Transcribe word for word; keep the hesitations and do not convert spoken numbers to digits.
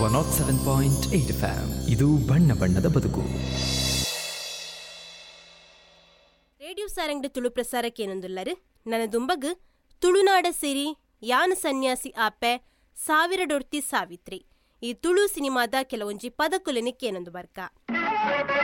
Not seven point eight F M. ಇದು ಬಣ್ಣ ಬಣ್ಣದ ಬದುಕು. ರೇಡಿಯೋ ಸಾರಂಗ್ಡ ತುಳು ಪ್ರಸಾರಕ್ಕೆ ಏನೊಂದುಲ್ಲರು ನನ್ನ ದುಂಬಗ್ ತುಳುನಾಡ ಸಿರಿ ಯಾನ ಸನ್ಯಾಸಿ ಆಪೆ ಸಾವಿರ ಡೊಡ್ತಿ ಸಾವಿತ್ರಿ ಈ ತುಳು ಸಿನಿಮಾದ ಕೆಲವೊಂಜಿ ಪದಕುಲೆನಿಕ್ಕೆ ಏನೊಂದು ಬರ್ಕ.